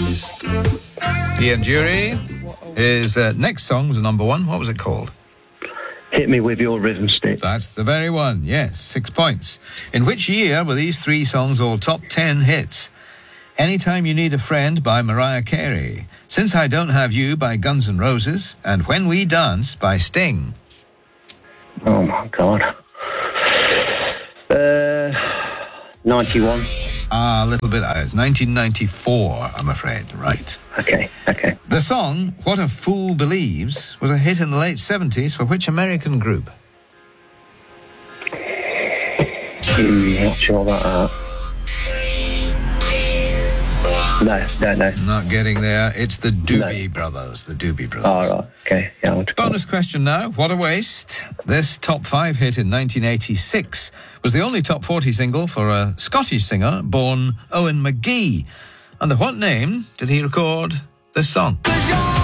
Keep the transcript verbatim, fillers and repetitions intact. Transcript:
Ian Dury. His uh, next song was number one. What was it called? Hit Me With Your Rhythm Stick. That's the very one, yes. Six points. In which year were these three songs all top ten hits? Anytime You Need a Friend by Mariah Carey, Since I Don't Have You by Guns N' Roses, and When We Dance by Sting. Oh, my God. Uh, ninety-one. Ah, a little bit out. It's nineteen ninety-four, I'm afraid. Right. Okay, okay. The song, What a Fool Believes, was a hit in the late seventies for which American group? Hmm, not sure about that. No, no, no. Not getting there. It's the Doobie No. Brothers. The Doobie Brothers. All right, okay. Yeah, I want to Bonus question now. What a waste. This top five hit in nineteen eighty-six was the only top forty single for a Scottish singer born Owen McGee. Under what name did he record this song?